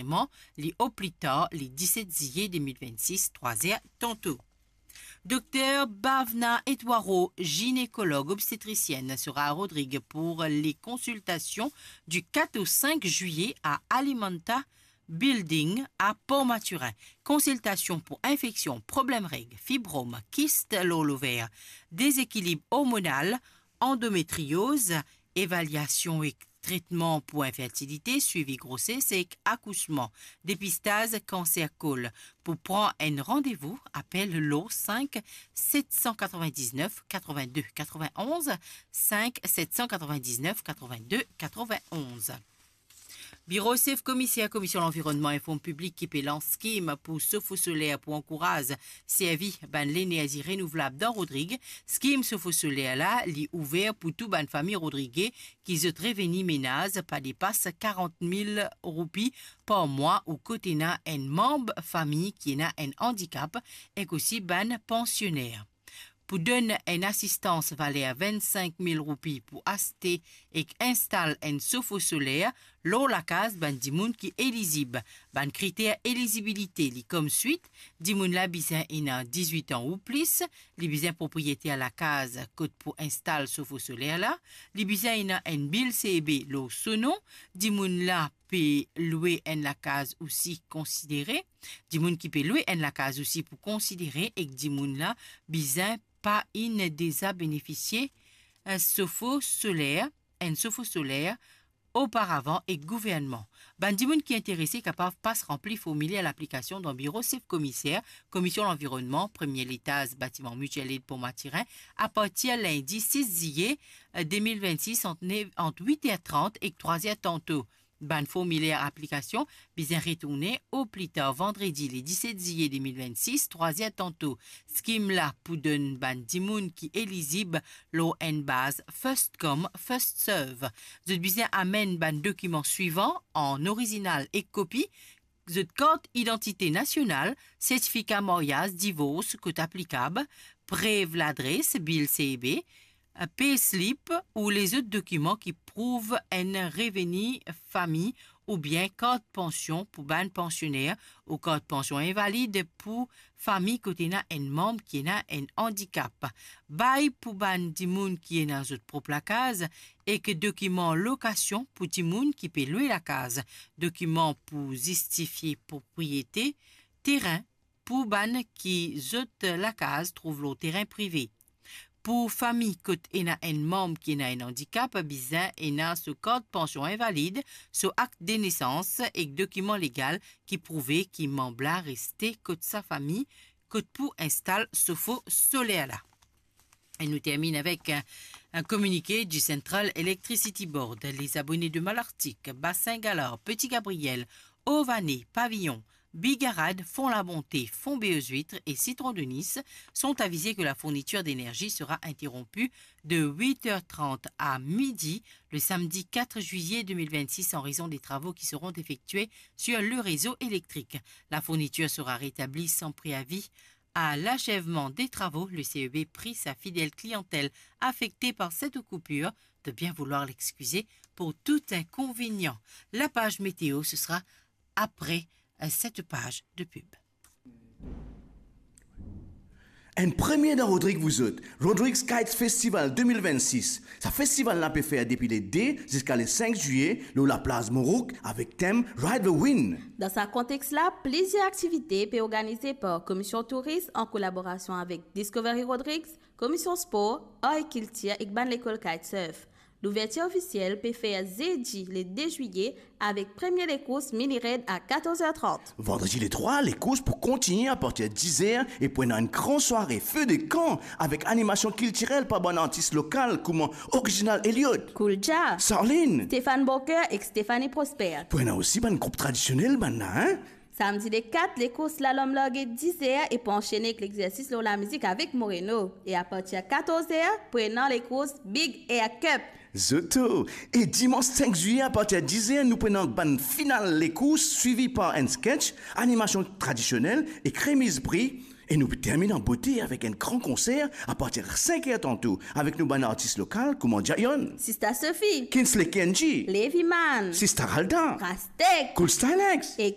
enregistrement au plus tard le 17 juillet 2026, 3h tantôt. Docteur Bhavna Etwaro, gynécologue obstétricienne, sera à Rodrigue pour les consultations du 4 au 5 juillet à Alimenta Building à Port-Maturin. Consultation pour infection, problèmes règles, fibrome, kyste l'ovaire, déséquilibre hormonal, endométriose, évaluation et traitement pour infertilité, suivi grossesse et accouchement, dépistage cancer col. Pour prendre un rendez-vous, appelle l'eau 5 799 82 91 5 799 82 91. Bureau chef commissaire commission l'environnement et fonds publics qui paie scheme pour Sofo solaire pour encourager servi ban l'énergie renouvelable dans Rodrigue. Scheme Sofo solaire là, li ouvert pour tout ban famille Rodrigue qui se revenu ménage pas dépasse 40 000 roupies par mois ou côté na un membre famille qui a un handicap et aussi ban pensionnaire. Pour donner une assistance valeur 25 000 roupies pour acheter et installer un chauffe-eau solaire, l'eau la case ban dimoun qui est éligible. Ban critère éligibilité li comme suite, dimoun la bizin ina 18 ans ou plus, li bizin propriété à la case côte pour installer chauffe-eau solaire là, li bizin ina un bill CB l'eau sonon, dimoun la peut louer en la case aussi considéré, dimoun qui peut louer en la case aussi pour considérer et dimoun la bizin pas une déjà bénéficié un chauffe-eau solaire auparavant et gouvernement. Bandimoun qui est intéressé capable pas se remplir formulaire à l'application d'un bureau chef commissaire, commission l'environnement, premier l'étage, bâtiment mutuel et Port-Maturin, à partir lundi 6 juillet 2026 entre 8h30 et 3h tantôt. Ban formulaire application, bien retourner au plus tard vendredi le 17 juillet 2026, 3h tantôt. Scheme là pour donner ban dimoun qui éligible l'eau en base first come, first serve. Vous bien amène ban document suivant en original et copie. The carte identité nationale, certificat mariage, divorce, code applicable, preuve l'adresse, bill CB, payslip ou les autres documents qui prouvent un revenu famille ou bien carte pension pour ban pensionnaire ou carte pension invalide pour famille côté na un membre qui a un handicap. Bail pour ban dimoun qui est dans notre propre case et que document location pour dimoun qui peut louer la case. Document pour justifier propriété, terrain pour ban qui zot la case trouve le terrain privé. Pour famille côté ena un membre qui a un handicap, bizin ena ce code pension invalide, ce acte de naissance et document légal qui prouvait qu'il membre là resté côté sa famille, côté pour installer ce faux solaire là. Et nous termine avec un communiqué du Central Electricity Board. Les abonnés de Malartic, Bassin-Galard, Petit-Gabriel, Auvané, Pavillon, Bigarade, Font-la-Bonté, Font-Béos-Huîtres et Citron de Nice sont avisés que la fourniture d'énergie sera interrompue de 8h30 à midi le samedi 4 juillet 2026 en raison des travaux qui seront effectués sur le réseau électrique. La fourniture sera rétablie sans préavis. À l'achèvement des travaux, le CEB prie sa fidèle clientèle affectée par cette coupure de bien vouloir l'excuser pour tout inconvénient. La page météo, ce sera après cette page de pub. Un premier dans Rodrigue vous autres, Rodrigue's Kite Festival 2026. Ce festival là peut faire depuis le 2 jusqu'à le 5 juillet, dans la place Morouk avec thème Ride the Wind. Dans ce contexte-là, plusieurs activités peuvent organisées par Commission Touriste en collaboration avec Discovery Rodrigues, Commission Sport, Art Culture et l'école Kitesurf. L'ouverture officielle peut faire jeudi le 2 juillet avec première les courses mini-raid à 14h30. Vendredi le 3, les courses pour continuer à partir de 10h et pendant une grande soirée feu de camp avec animation culturelle par bon artiste local comme Original Elliot, Coolja, Sarline, Stéphane Boker et Stéphanie Prosper. Pendant aussi un groupe traditionnel maintenant, hein? Samedi le 4, les courses slalom log 10h et pour enchaîner avec l'exercice de la musique avec Moreno. Et à partir de 14h, prenant les courses Big Air Cup. Zoto. Et dimanche 5 juillet, à partir de 10h, nous prenons ban finale les courses, suivi par un sketch, animation traditionnelle et remise prix. Et nous terminons en beauté avec un grand concert à partir de 5h tantôt, avec nos ban artistes locaux comme Jayon, Sista Sophie, Kinsley Kenji, Levi Man, Sister Alda, Rastek, Cool Stylex et